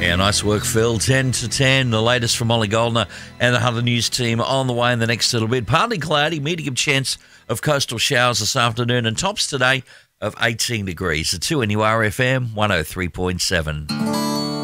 Yeah, nice work, Phil. 10 to 10. The latest from Molly Goldner and the Hunter News team on the way in the next little bit. Partly cloudy, medium chance of coastal showers this afternoon, and tops today of 18 degrees. The 2NURFM 103.7.